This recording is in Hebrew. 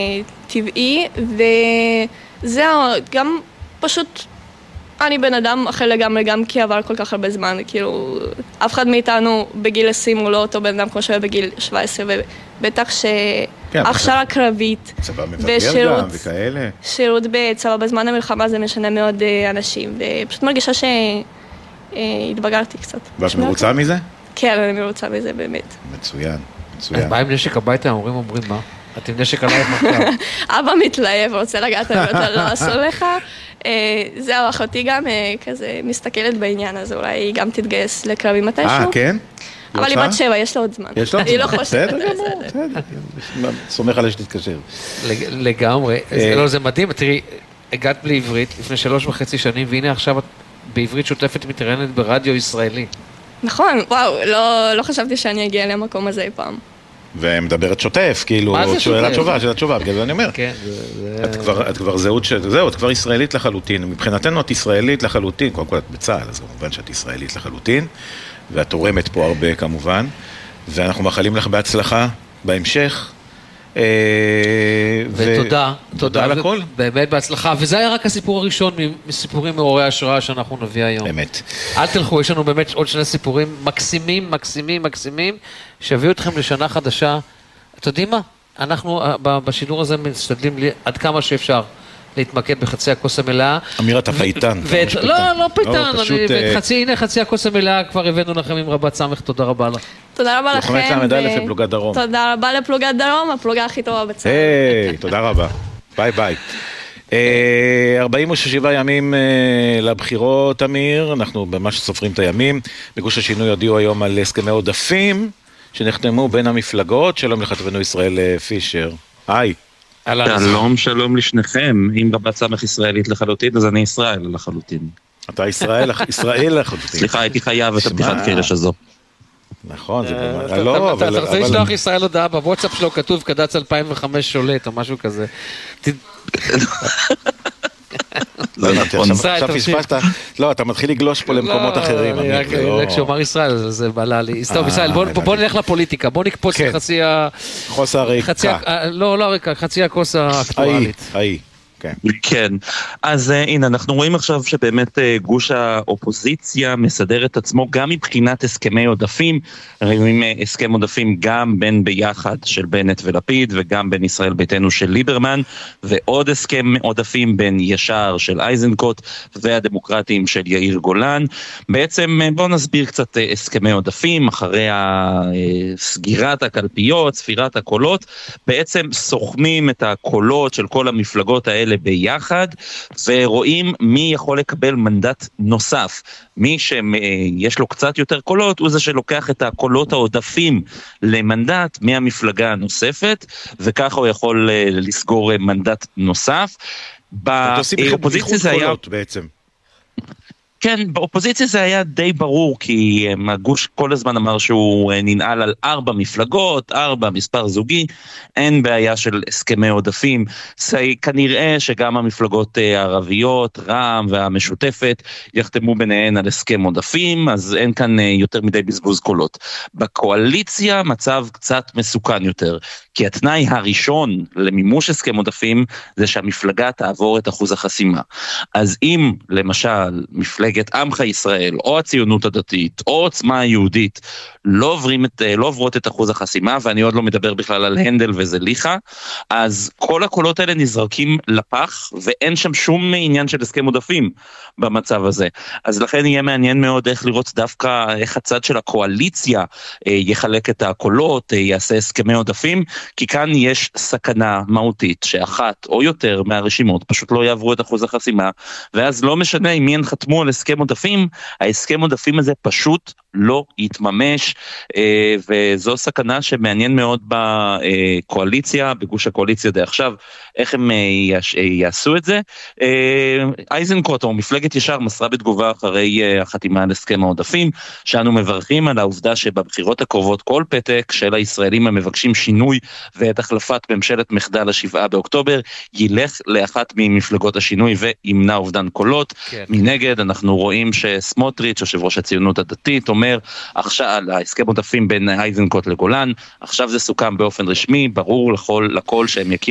טבעי, וזהו, גם פשוט אני בן אדם אחר לגמרי, גם כי עבר כל כך הרבה זמן, כאילו, אף אחד מאיתנו בגיל 20 הוא לא אותו בן אדם כמו שהיה בגיל 17, ובטח שהכשרה קרבית, צבא מבגר גם וכאלה. שירות בצבא בזמן המלחמה זה משנה מאוד אנשים, ופשוט מרגישה שהתבגרתי קצת. ואת מרוצה מזה? כן, אני מרוצה מזה באמת. מצוין, אז מה עם נשק הביתה? ההורים אומרים מה? את עם נשק עלייך מחר. אבא מתלהב, רוצה לגעת, אתה לא עשו לך. זהו, אחותי גם כזה מסתכלת בעניין, אז אולי היא גם תתגייס לקרבי מתישהו. כן? אבל היא בת 7, יש לה עוד זמן. יש לה עוד זמן. היא לא חושבת. בסדר. סומך עליה שתתקשר. לגמרי. זה מדהים, תראי, הגעת בלי עברית לפני 3.5 שנים, והנה עכשיו את בעברית שוטפת מתראיינת ברדיו ישראלי. נכון, וואו, לא חשבתי שאני אגיע למקום הזה פעם. ומדברת שוטף, כאילו, שאלה תשובה, בגלל זה אני אומר. את כבר זהו, את כבר ישראלית לחלוטין. מבחינתנו את ישראלית לחלוטין, קודם כל את בצה"ל, אז כמובן שאת ישראלית לחלוטין, ואת תורמת פה הרבה כמובן, ואנחנו מאחלים לך בהצלחה בהמשך. ותודה, תודה על הכל. באמת בהצלחה, וזה היה רק הסיפור הראשון מסיפורים מעוררי השראה שאנחנו נביא היום. באמת. אל תלכו, יש לנו באמת עוד 2 סיפורים מקסימים, שהביאו אתכם לשנה חדשה. אתה יודעים מה? אנחנו בשידור הזה משתדלים עד כמה שאפשר להתמקד בחצי הכוס המלאה. אמיר, אתה פייטן. לא פייטן, הנה חצי הכוס המלאה כבר הבאנו לכם עם רבת סמך, תודה רבה לך. תודה רבה לכם. לוחמת למדע לפלוגת דרום. תודה רבה לפלוגת דרום, הפלוגה הכי טובה בצה"ל. תודה רבה. ביי. 47 ימים לבחירות, אמיר, אנחנו ממש סופרים את הימים. בגוש השינוי הודיעו היום על הסכמי עודפים שנחתמו בין המפלגות. שלום לכתבנו ישראל פישר. היי. שלום לשניכם. אם רבת סמך ישראלית לחלוטין, אז אני ישראל לחלוטין. אתה ישראל לחלוטין. סליחה, הייתי חייב את הפתיחת קרש הזו. נכון, זה באמת. אתה רוצה לשלוח ישראל הודעה בוואטסאפ שלו, כתוב קד"צ 2005 שולט או משהו כזה. עכשיו פספסת. לא, אתה מתחיל לגלוש פה למקומות אחרים. כשאומר ישראל, זה בעלה לי. טוב, ישראל, בוא נלך לפוליטיקה, בוא נקפוץ לחצי חוס הריקה. לא הריקה, חצי הכוס האקטואלית. כן, אז הנה אנחנו רואים עכשיו שבאמת גוש האופוזיציה מסדר את עצמו גם מבחינת הסכמי עודפים. רואים הסכם עודפים גם בין ביחד של בנט ולפיד וגם בין ישראל ביתנו של ליברמן, ועוד הסכם עודפים בין ישר של אייזנקוט והדמוקרטים של יאיר גולן. בעצם בואו נסביר קצת הסכמי עודפים. אחרי סגירת הקלפיות, ספירת הקולות, בעצם סוכמים את הקולות של כל המפלגות האלה ביחד, ורואים מי יכול לקבל מנדט נוסף. מי שיש לו קצת יותר קולות, הוא זה שלוקח את הקולות העודפים למנדט מהמפלגה הנוספת, וככה הוא יכול לסגור מנדט נוסף. באופוזיציה זה היה... בעצם. כן, באופוזיציה זה היה די ברור, כי הגוש כל הזמן אמר שהוא ננעל על 4 מפלגות, 4 מספר זוגי, אין בעיה של הסכמי עודפים. כנראה שגם המפלגות הערביות, רע"מ והמשותפת, יחתמו ביניהן על הסכם עודפים, אז אין כאן יותר מדי בזבוז קולות. בקואליציה מצב קצת מסוכן יותר, כי התנאי הראשון למימוש הסכם עודפים, זה שהמפלגה תעבור את אחוז החסימה. אז אם למשל מפלגת עמך ישראל, או הציונות הדתית, או עוצמה היהודית, לא עוברות את אחוז החסימה, ואני עוד לא מדבר בכלל על הנדל וזליחה, אז כל הקולות האלה נזרקים לפח, ואין שם שום עניין של הסכם עודפים במצב הזה. אז לכן יהיה מעניין מאוד איך לראות דווקא איך הצד של הקואליציה יחלק את הקולות, יעשה הסכמי עודפים, כי כאן יש סכנה מהותית, שאחת או יותר מהרשימות פשוט לא יעברו את אחוז החסימה, ואז לא משנה אם הן חתמו על הסכם עודפים, ההסכם עודפים הזה פשוט לא יתממש, וזו סכנה שמעניין מאוד בקואליציה, בגוש הקואליציה די עכשיו, איך הם יעשו את זה. אייזנקוט או מפלגת ישר מסרה בתגובה אחרי החתימה על הסכם העודפים, שאנו מברכים על העובדה שבבחירות הקרובות כל פתק של הישראלים המבקשים שינוי ואת החלפת ממשלת מחדל ה7 באוקטובר, ילך לאחת ממפלגות השינוי וימנע אובדן קולות. כן. מנגד אנחנו רואים שסמוטריץ' יושב ראש הציונות הדתית אומר עכשיו על ההסכם עודפים בין אייזנקוט לגולן, עכשיו זה סוכם באופן רשמי, ברור לכל שהם